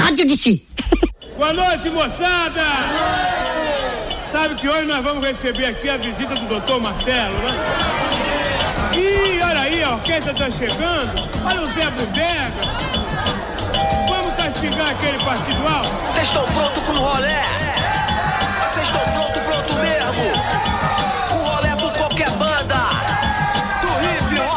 Rádio de Ti. Boa noite, moçada! Sabe que hoje nós vamos receber aqui a visita do Dr. Marcelo, né? E olha aí, a orquestra tá chegando. Olha o Zé Bodega. Vamos castigar aquele partido alto? Vocês estão prontos pro rolê?